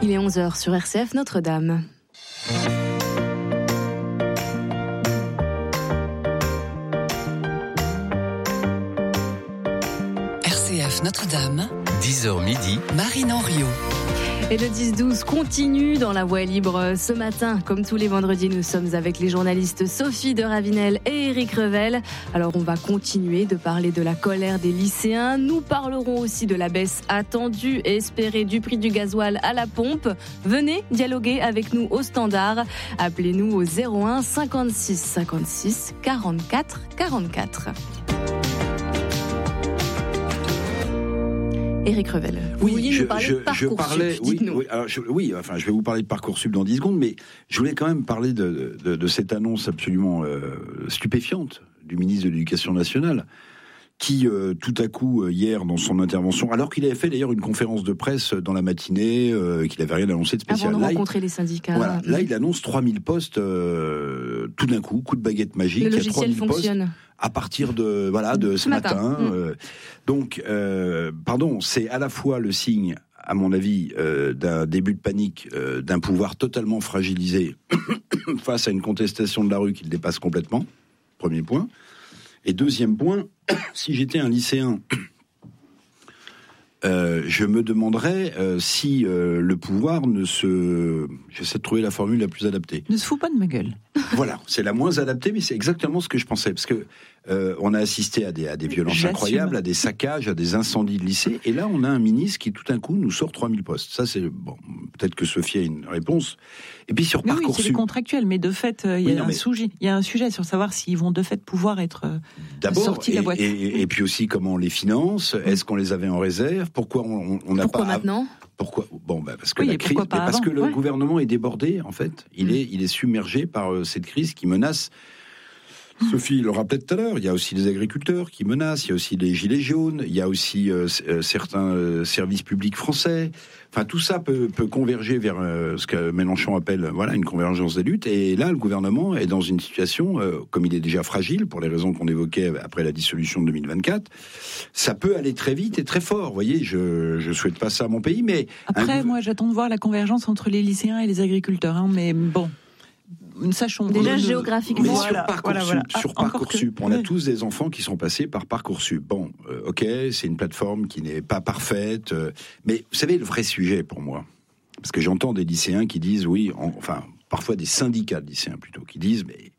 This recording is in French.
Il est 11h sur RCF Notre-Dame. RCF Notre-Dame, 10h midi, Marine Henriot. Et le 10-12 continue dans la voie libre. Ce matin, comme tous les vendredis, nous sommes avec les journalistes Sophie de Ravinel et Éric Revel. Alors on va continuer de parler de la colère des lycéens. Nous parlerons aussi de la baisse attendue et espérée du prix du gasoil à la pompe. Venez dialoguer avec nous au standard. Appelez-nous au 01 56 56 44 44. Éric Revel, vous vouliez nous parler de Parcoursup, dites-nous. Je vais vous parler de Parcoursup dans 10 secondes, mais je voulais quand même parler de cette annonce absolument stupéfiante du ministre de l'Éducation nationale, qui tout à coup, hier, dans son intervention, alors qu'il avait fait d'ailleurs une conférence de presse dans la matinée, qu'il n'avait rien annoncé de spécial. Avant de rencontrer les syndicats. Voilà, là, il annonce 3000 postes tout d'un coup, coup de baguette magique. Le logiciel fonctionne. À partir de ce matin. C'est à la fois le signe, à mon avis, d'un début de panique, d'un pouvoir totalement fragilisé face à une contestation de la rue qui le dépasse complètement. Premier point. Et deuxième point, si j'étais un lycéen, je me demanderais si le pouvoir j'essaie de trouver la formule la plus adaptée. Ne se fout pas de ma gueule. Voilà, c'est la moins adaptée, mais c'est exactement ce que je pensais, parce que on a assisté à des violences incroyables, à des saccages, à des incendies de lycées, et là on a un ministre qui tout d'un coup nous sort 3000 postes. Ça c'est bon, peut-être que Sophie a une réponse. Et puis sur Parcoursup, oui, c'est les contractuels, mais de fait il y a un sujet sur savoir s'ils vont de fait pouvoir être sortis de la boîte. Et puis aussi comment on les finance, est-ce qu'on les avait en réserve, pourquoi on n'a pas... Pourquoi maintenant ? Pourquoi ? Parce que la crise, parce que le gouvernement est débordé en fait. Il est submergé par cette crise qui menace. Sophie le rappelait tout à l'heure, il y a aussi les agriculteurs qui menacent, il y a aussi les gilets jaunes, il y a aussi certains services publics français. Enfin, tout ça peut converger vers ce que Mélenchon appelle une convergence des luttes. Et là, le gouvernement est dans une situation, comme il est déjà fragile, pour les raisons qu'on évoquait après la dissolution de 2024, ça peut aller très vite et très fort. Vous voyez, je souhaite pas ça à mon pays, mais... Après, moi, j'attends de voir la convergence entre les lycéens et les agriculteurs, mais bon... Sachons déjà géographiquement. Sur Parcoursup, on a tous des enfants qui sont passés par Parcoursup. Bon, ok, c'est une plateforme qui n'est pas parfaite, mais vous savez le vrai sujet pour moi, parce que j'entends des lycéens qui disent parfois des syndicats de lycéens plutôt, qui disent mais